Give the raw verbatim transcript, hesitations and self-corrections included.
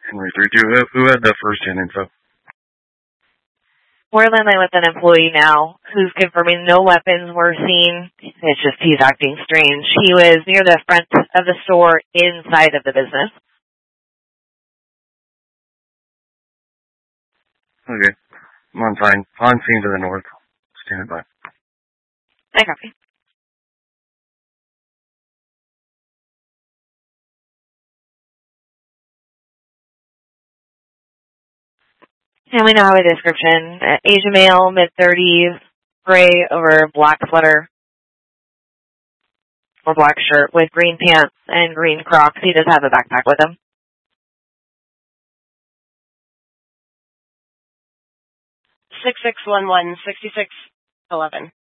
Henry three two. Who, who had the first gen info? We're landing with an employee now who's confirming no weapons were seen. It's just he's acting strange. He was near the front of the store inside of the business. Okay. I'm on sign. On scene to the north. Stand by. I copy. And we now have a description. Uh, Asian male, mid-thirties, gray over black sweater or black shirt with green pants and green Crocs. He does have a backpack with him. six six one one, six six one one.